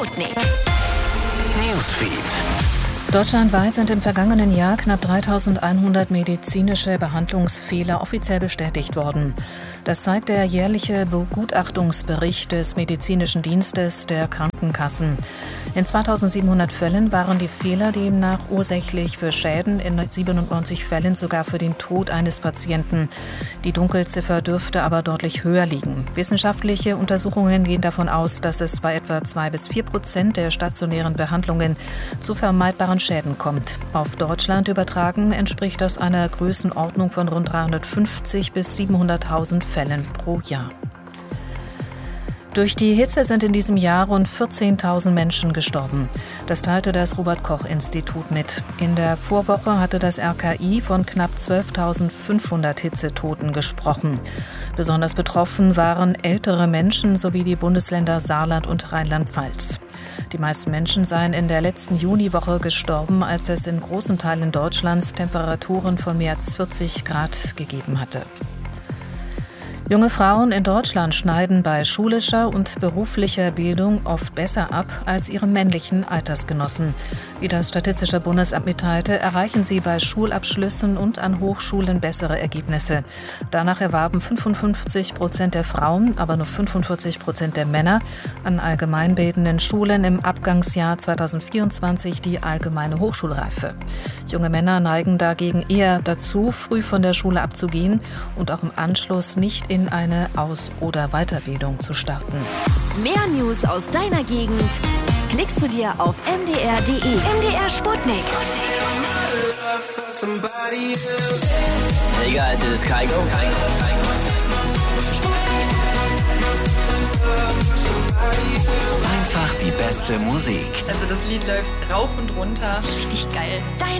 Sputnik Newsfeed. Deutschlandweit sind im vergangenen Jahr knapp 3.100 medizinische Behandlungsfehler offiziell bestätigt worden. Das zeigt der jährliche Begutachtungsbericht des Medizinischen Dienstes der Krankenkassen. In 2.700 Fällen waren die Fehler demnach ursächlich für Schäden, in 97 Fällen sogar für den Tod eines Patienten. Die Dunkelziffer dürfte aber deutlich höher liegen. Wissenschaftliche Untersuchungen gehen davon aus, dass es bei etwa 2-4% der stationären Behandlungen zu vermeidbaren Schäden kommt. Auf Deutschland übertragen entspricht das einer Größenordnung von rund 350 bis 700.000 Fällen pro Jahr. Durch die Hitze sind in diesem Jahr rund 14.000 Menschen gestorben. Das teilte das Robert-Koch-Institut mit. In der Vorwoche hatte das RKI von knapp 12.500 Hitzetoten gesprochen. Besonders betroffen waren ältere Menschen sowie die Bundesländer Saarland und Rheinland-Pfalz. Die meisten Menschen seien in der letzten Juniwoche gestorben, als es in großen Teilen Deutschlands Temperaturen von mehr als 40 Grad gegeben hatte. Junge Frauen in Deutschland schneiden bei schulischer und beruflicher Bildung oft besser ab als ihre männlichen Altersgenossen. Wie das Statistische Bundesamt mitteilte, erreichen sie bei Schulabschlüssen und an Hochschulen bessere Ergebnisse. Danach erwarben 55% der Frauen, aber nur 45% der Männer an allgemeinbildenden Schulen im Abgangsjahr 2024 die allgemeine Hochschulreife. Junge Männer neigen dagegen eher dazu, früh von der Schule abzugehen und auch im Anschluss nicht in eine Aus- oder Weiterbildung zu starten. Mehr News aus deiner Gegend klickst du dir auf mdr.de. MDR Sputnik. Hey guys, this is Kygo. Einfach die beste Musik. Also das Lied läuft rauf und runter. Richtig geil.